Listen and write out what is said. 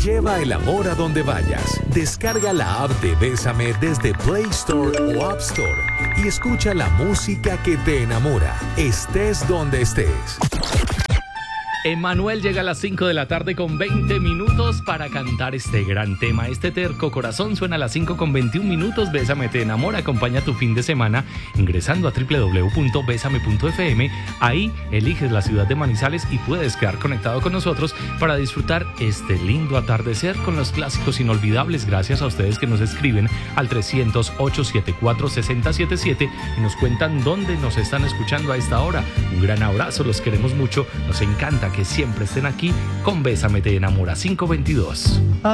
Lleva el amor a donde vayas. Descarga la app de Bésame desde Play Store o App Store y escucha la música que te enamora, estés donde estés. Emanuel llega a las 5 de la tarde con 20 minutos para cantar este gran tema. Este terco corazón suena a las 5 con 21 minutos. Bésame te enamora. Acompaña tu fin de semana ingresando a www.besame.fm. Ahí eliges la ciudad de Manizales y puedes quedar conectado con nosotros para disfrutar este lindo atardecer con los clásicos inolvidables. Gracias a ustedes que nos escriben al 300-874-6077 y nos cuentan dónde nos están escuchando a esta hora. Un gran abrazo, los queremos mucho. Nos encanta que siempre estén aquí con Bésame te enamora 522.